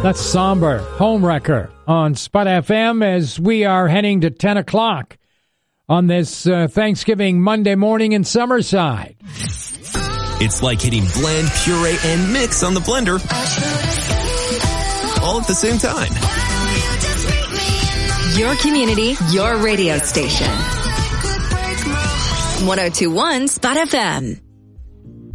That's Somber, Homewrecker on Spot FM as we are heading to 10 o'clock on this Thanksgiving Monday morning in Summerside. It's like hitting blend, puree, and mix on the blender all at the same time. Your community, your radio station. 102.1 Spot FM.